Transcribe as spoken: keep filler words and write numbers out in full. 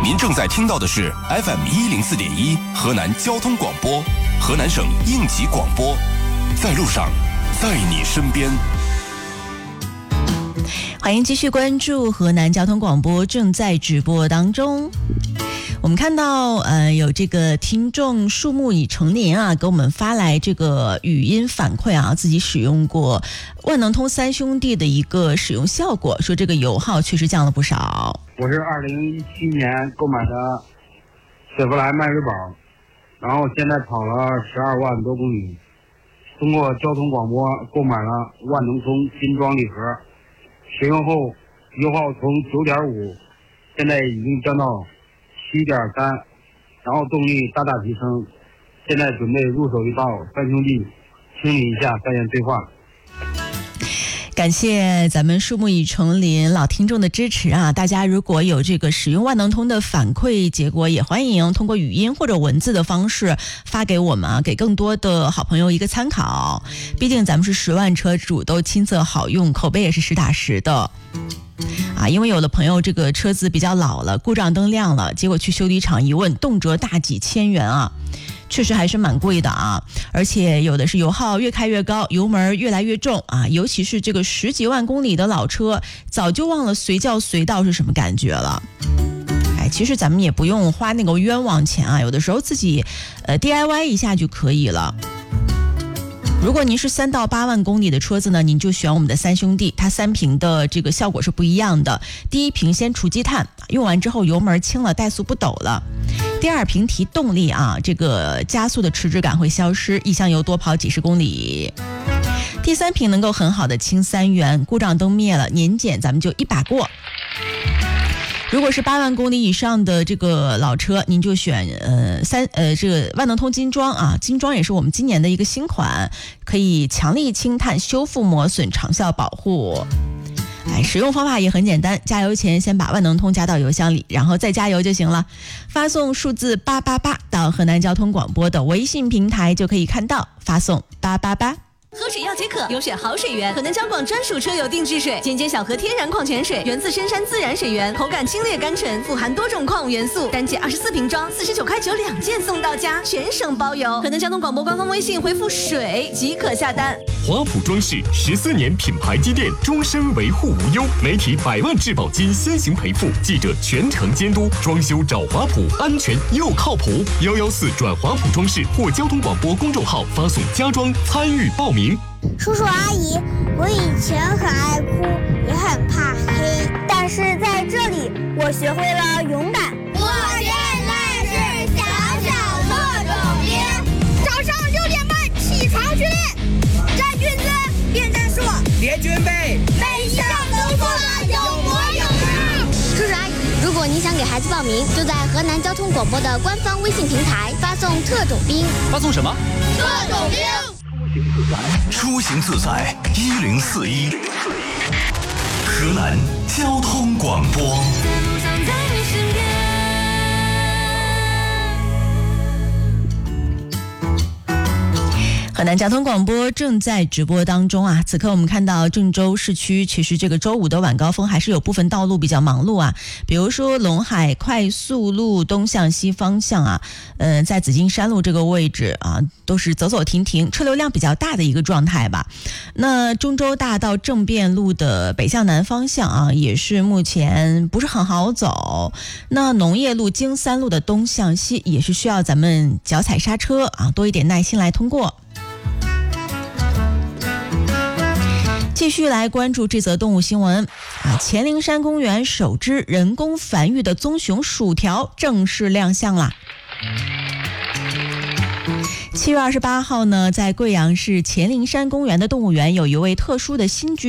您正在听到的是 F M 一零四点一河南交通广播，河南省应急广播，在路上，在你身边。 欢迎继续关注河南交通广播正在直播当中。我们看到呃有这个听众树木已成林啊，给我们发来这个语音反馈啊，自己使用过万能通三兄弟的一个使用效果，说这个油耗确实降了不少。 我是二零一七年购买的雪佛兰迈锐宝，然后现在跑了十二万多公里，通过交通广播购买了万能通新装礼盒，使用后油耗从九点五现在已经降到七点三，然后动力大大提升，现在准备入手一套三兄弟清理一下三元催化。 感谢咱们树木已成林老听众的支持啊！大家如果有这个使用万能通的反馈结果，也欢迎通过语音或者文字的方式发给我们啊，给更多的好朋友一个参考。毕竟咱们是十万车主都亲测好用，口碑也是实打实的。啊，因为有的朋友这个车子比较老了，故障灯亮了，结果去修理厂一问，动辄大几千元啊，确实还是蛮贵的啊。而且有的是油耗越开越高，油门越来越重啊，尤其是这个十几万公里的老车，早就忘了随叫随到是什么感觉了。哎，其实咱们也不用花那个冤枉钱啊，有的时候自己呃 D I Y 一下就可以了。如果您是三到八万公里的车子呢，您就选我们的三兄弟，它三瓶的这个效果是不一样的。第一瓶先除积碳，用完之后油门轻了，怠速不抖了。第二瓶提动力啊，这个加速的迟滞感会消失，一箱油多跑几十公里。第三瓶能够很好的清三元，故障灯灭了，年检咱们就一把过。如果是八万公里以上的这个老车，您就选呃三呃这个万能通金装啊，金装也是我们今年的一个新款，可以强力清碳、修复磨损、长效保护。哎，使用方法也很简单，加油前先把万能通加到油箱里，然后再加油就行了。发送数字八八八到河南交通广播的微信平台就可以看到，发送八八八。 喝水要解渴，优选好水源，河南交广专属车友定制水，尖尖小河天然矿泉水，源自深山自然水源，口感清冽甘醇，富含多种矿物元素，单件二十四瓶装，四十九块九两件送到家，全省包邮。河南交通广播官方微信回复水即可下单。 华普装饰十四年品牌积淀，终身维护无忧，媒体百万质保金先行赔付，记者全程监督，装修找华普，安全又靠谱。幺幺四转华普装饰或交通广播公众号发送家装参与报名。 叔叔阿姨，我以前很爱哭，也很怕黑，但是在这里我学会了勇敢。 我现在是小小特种兵，早上六点半起床训练，站军姿，练战术， 练军备， 每一项都做得有模有样。 叔叔阿姨，如果你想给孩子报名，就在河南交通广播的官方微信平台发送特种兵。 发送什么？ 特种兵。 出行自在一零四一，河南交通广播。 河南交通广播正在直播当中啊！此刻我们看到郑州市区，其实这个周五的晚高峰还是有部分道路比较忙碌啊，比如说陇海快速路东向西方向啊，呃，在紫金山路这个位置啊，都是走走停停，车流量比较大的一个状态吧。那中州大道正便路的北向南方向啊，也是目前不是很好走。那农业路京三路的东向西也是需要咱们脚踩刹车啊，多一点耐心来通过。继续来关注这则动物新闻啊！黔灵山公园首只人工繁育的棕熊薯条正式亮相啦！七月二十八号呢，在贵阳市黔灵山公园的动物园，有一位特殊的新居